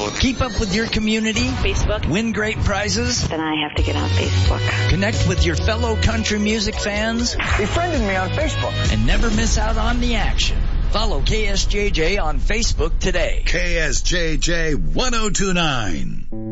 Facebook. Keep up with your community. Facebook. Win great prizes. Then I have to get on Facebook. Connect with your fellow country music fans. Befriended me on Facebook. And never miss out on the action. Follow KSJJ on Facebook today. KSJJ 1029.